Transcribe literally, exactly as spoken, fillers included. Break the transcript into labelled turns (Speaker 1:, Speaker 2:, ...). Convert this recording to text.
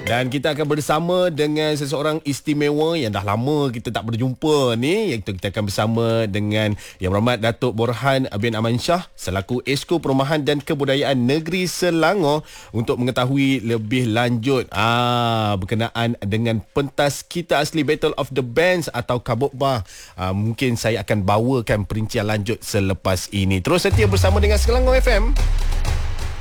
Speaker 1: Dan kita akan bersama dengan seseorang istimewa yang dah lama kita tak berjumpa ni. Iaitu kita akan bersama dengan Yang Berhormat Datuk Borhan bin Aman Shah selaku Esko Perumahan dan Kebudayaan Negeri Selangor untuk mengetahui lebih lanjut ah, berkenaan dengan pentas Kita Asli Battle of the Bands atau Kabukbah. Ah, mungkin saya akan bawakan perincian lanjut selepas ini. Terus setia bersama dengan Selangor F M.